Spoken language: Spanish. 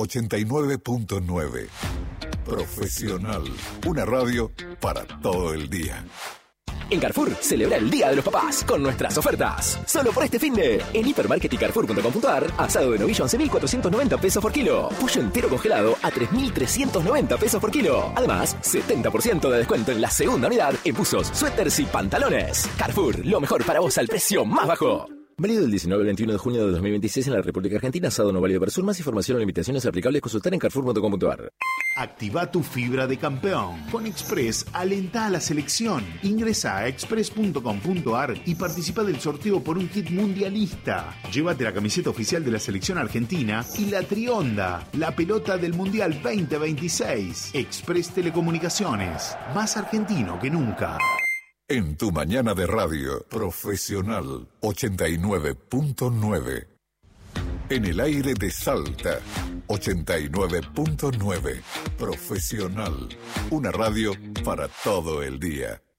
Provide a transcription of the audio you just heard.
89.9. Profesional. Una radio para todo el día. En Carrefour, celebra el Día de los Papás con nuestras ofertas. Solo por este finde, en Hipermarket y Carrefour.com.ar, asado de novillo 11.490 pesos por kilo. Pollo entero congelado a 3.390 pesos por kilo. Además, 70% de descuento en la segunda unidad en buzos, suéteres y pantalones. Carrefour, lo mejor para vos al precio más bajo. Válido del 19 al 21 de junio de 2026 en la República Argentina. Asado no válido para sur. Más información o limitaciones aplicables consultar en Carrefour.com.ar. Activa tu fibra de campeón. Con Express, alentá a la selección. Ingresa a express.com.ar y participa del sorteo por un kit mundialista. Llévate la camiseta oficial de la selección argentina y la Trionda, la pelota del Mundial 2026. Express Telecomunicaciones, más argentino que nunca. En tu mañana de radio, Profesional 89.9. En el aire de Salta, 89.9. Profesional. Una radio para todo el día.